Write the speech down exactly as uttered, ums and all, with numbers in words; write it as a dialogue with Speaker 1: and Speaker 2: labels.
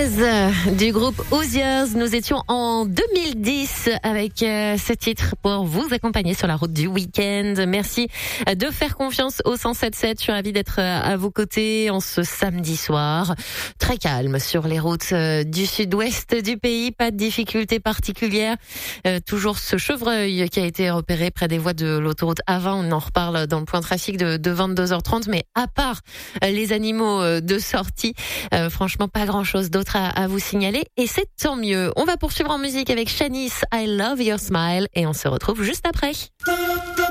Speaker 1: Breathe du groupe Hoziers. Nous étions en deux mille dix avec euh, ce titre pour vous accompagner sur la route du week-end. Merci de faire confiance au cent sept sept. Je suis ravie d'être à vos côtés en ce samedi soir. Très calme sur les routes euh, du sud-ouest du pays. Pas de difficultés particulières. Euh, toujours ce chevreuil qui a été repéré près des voies de l'autoroute A vingt. On en reparle dans le point trafic de, de vingt-deux heures trente. Mais à part euh, les animaux euh, de sortie, euh, franchement, pas grand-chose d'autre à, à vous signaler. Et c'est tant mieux. On va poursuivre en musique avec Shanice, I Love Your Smile. Et on se retrouve juste après.